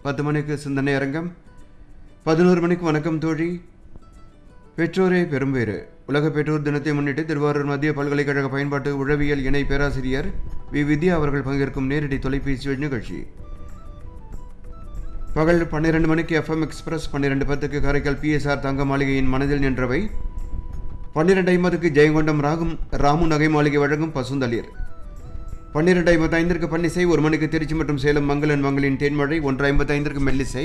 10 மணிக்கு சிந்தனை அரங்கம். 11 மணிக்கு வணக்கம் தோழி. பெற்றோரே பெரும்பேறு உலக பெற்றோர் தினத்தை முன்னிட்டு திருவாரூர் மத்திய பல்கலைக்கழக பயன்பாட்டு உளவியல் இணை பேராசிரியர் வி. வித்யா அவர்கள் பங்கேற்கும் நேரடி தொலைபேசி நிகழ்ச்சி. பகல் 12 மணிக்கு FM எக்ஸ்பிரஸ், 12:10க்கு காரைக்கால் PSR தங்க மாளிகையின் மனதில் நின்றவை, 12:50க்கு ஜெயங்கொண்டம் ராமு நகை மாளிகை வழங்கும் பசுந்தளிர், 12:55க்கு பன்னிசை, 1 மணிக்கு திருச்சி மற்றும் சேலம் மங்களன் மங்களின் தேன்மழை, 1:55க்கு மெல்லிசை,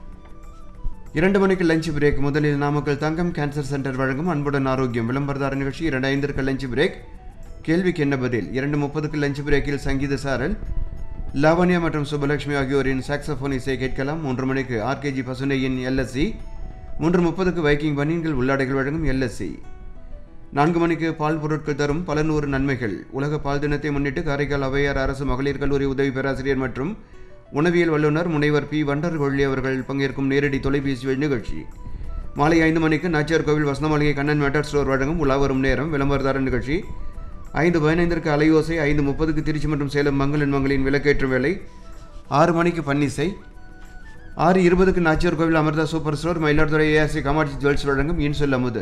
2 மணிக்கு லஞ்ச் பிரேக். முதலில் நாமக்கல் தங்கம் கேன்சர் சென்டர் வழங்கும் அன்புடன் ஆரோக்கியம் விளம்பரதார நிகழ்ச்சி. 2:05க்கு லஞ்ச் பிரேக், கேள்விக்கு என்ன பதில். 2:30க்கு லஞ்ச் பிரேக்கில் சங்கீத சாரல், லாவண்யா மற்றும் சுபலட்சுமி ஆகியோரின் சாக்ஸோஃபோன் இசை கேட்கலாம். 3 மணிக்கு RKG பசுனையின் LSC, 3:30க்கு வைக்கிங் பனியன்கள் உள்ளாடைகள் வழங்கும் LSC. 4 மணிக்கு பால் பொருட்கள் தரும் பல நூறு நன்மைகள். உலக பால் தினத்தை முன்னிட்டு காரைக்கால் அவையார் அரசு மகளிர் கல்லூரி உதவி பேராசிரியர் மற்றும் உணவியல் வல்லுநர் முனைவர் P. வண்டர்கொள்ளி அவர்கள் பங்கேற்கும் நேரடி தொலைபேசி நிகழ்ச்சி. மாலை 5 மணிக்கு நாச்சியார் கோவில் வசந்த மாளிகை கண்ணன் மெட்டர் ஸ்டோர் வழங்கும் உலாவரும் நேரம் விளம்பரதார நிகழ்ச்சி. 5:15க்கு அலையோசை, 5:30க்கு திருச்சி மற்றும் சேலம் மங்களன் மங்களின் விளக்கேற்று வேலை, 6 மணிக்கு பன்னிசை, 6:20க்கு நாச்சியார் கோவில் Amrita super store Mayiladuthurai ARC Kamakshi jewels வழங்கும் இன்சொல் அமுது.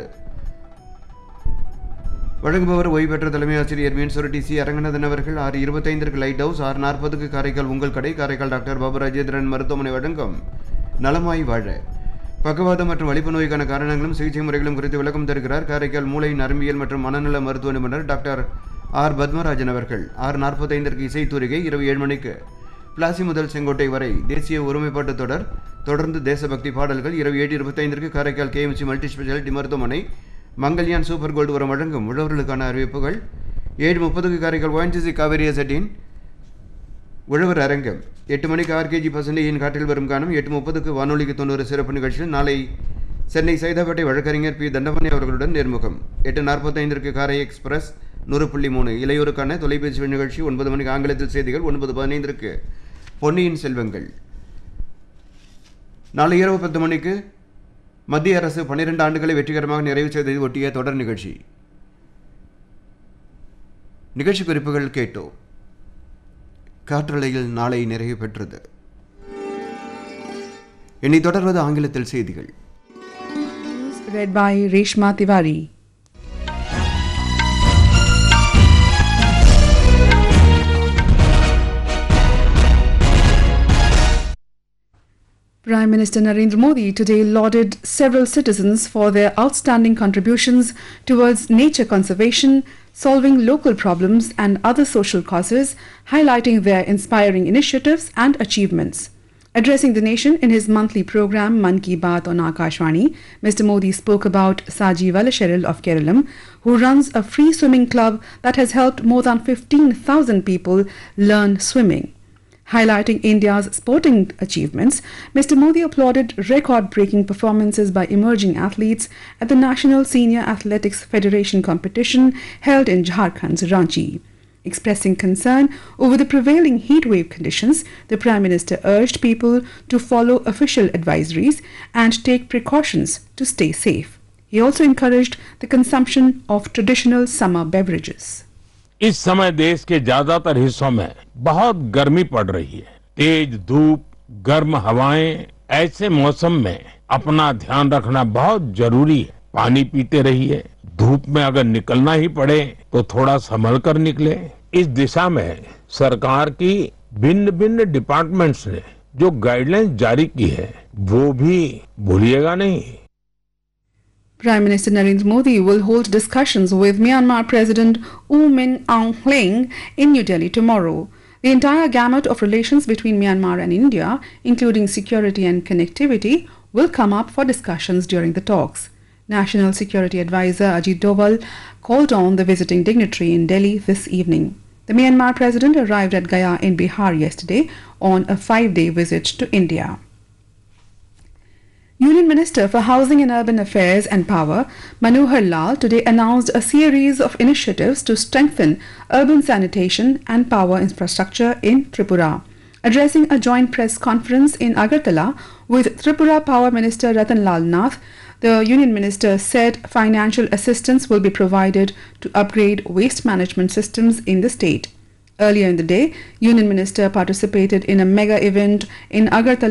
வழங்குபவர் ஓய்வு பெற்ற தலைமை ஆசிரியர் மீன்சுரட்டி சி. அரங்கநாதன் அவர்கள். 6:25க்கு லைட் ஹவுஸ், 6:40க்கு காரைக்கால் உங்கள் கடை, காரைக்கால் டாக்டர் பாபு ராஜேந்திரன் மருத்துவமனை வழங்கும் நலமாய் வாழ, பக்கவாதம் மற்றும் வலிப்பு நோய்க்கான காரணங்களும் சிகிச்சை முறைகளும் குறித்து விளக்கம் தருகிறார் காரைக்கால் மூளை நரம்பியல் மற்றும் மனநல மருத்துவ நிபுணர் டாக்டர் ஆர். பத்மராஜன் அவர்கள். 6:45க்கு இசைத்தூரிகை. இரவு 7 மணிக்கு பிளாசி முதல் செங்கோட்டை வரை தேசிய ஒருமைப்பாட்டு தொடர், தொடர்ந்து தேசபக்தி பாடல்கள். இரவு 7:25க்கு காரைக்கால் KMC மல்டி ஸ்பெஷாலிட்டி மருத்துவமனை மங்கல்யான் சூப்பர் கோல்டு உரம் வழங்கும் உழவர்களுக்கான அறிவிப்புகள். 7:30க்கு காரைக்கால் ONGC காவேரி செட்டின் உழவர் அரங்கம். 8 மணிக்கு RKG பசுனையின் காற்றில் வரும் காணும். 8:30க்கு வானொலிக்கு 90 சிறப்பு நிகழ்ச்சியில் நாளை சென்னை சைதாப்பேட்டை வழக்கறிஞர் P. தண்டபாணி அவர்களுடன் நேர்முகம். 8:45க்கு காரை எக்ஸ்பிரஸ் 100.3 இளையோருக்கான தொலைபேசி நிகழ்ச்சி. 9 மணிக்கு ஆங்கிலத்தில் செய்திகள். 9:15க்கு பொன்னியின் செல்வங்கள். நாளை இரவு 10 மணிக்கு மத்திய அரசு 12 ஆண்டுகளை வெற்றிகரமாக நிறைவு செய்ததை ஒட்டிய தொடர் நிகழ்ச்சி. நிகழ்ச்சி குறிப்புகள் கேட்டோம். காற்றலையில் நாளை நிறைவு பெற்றது. இனி தொடர்வது ஆங்கிலத்தில் செய்திகள். Read by Reshma Tiwari. Prime Minister Narendra Modi today lauded several citizens for their outstanding contributions towards nature conservation, solving local problems and other social causes, highlighting their inspiring initiatives and achievements. Addressing the nation in his monthly program Mann Ki Baat on Akashvani, Mr. Modi spoke about Saji Valasheril of Keralam, who runs a free swimming club that has helped more than 15,000 people learn swimming. Highlighting India's sporting achievements, Mr. Modi applauded record-breaking performances by emerging athletes at the National Senior Athletics Federation competition held in Jharkhand's Ranchi. Expressing concern over the prevailing heatwave conditions, the Prime Minister urged people to follow official advisories and take precautions to stay safe. He also encouraged the consumption of traditional summer beverages. इस समय देश के ज्यादातर हिस्सों में बहुत गर्मी पड़ रही है. तेज धूप, गर्म हवाएं, ऐसे मौसम में अपना ध्यान रखना बहुत जरूरी है. पानी पीते रहिए. धूप में अगर निकलना ही पड़े तो थोड़ा संभल कर निकले. इस दिशा में सरकार की भिन्न भिन्न डिपार्टमेंट्स ने जो गाइडलाइंस जारी की है वो भी भूलिएगा नहीं. Prime Minister Narendra Modi will hold discussions with Myanmar President U Min Aung Hlaing in New Delhi tomorrow. The entire gamut of relations between Myanmar and India, including security and connectivity, will come up for discussions during the talks. National Security Advisor Ajit Doval called on the visiting dignitary in Delhi this evening. The Myanmar President arrived at Gaya in Bihar yesterday on a 5-day visit to India. Union Minister for Housing and Urban Affairs and Power, Manohar Lal, today announced a series of initiatives to strengthen urban sanitation and power infrastructure in Tripura. Addressing a joint press conference in Agartala with Tripura Power Minister Ratan Lal Nath, the Union Minister said financial assistance will be provided to upgrade waste management systems in the state. Earlier in the day, Union Minister participated in a mega event in Agartala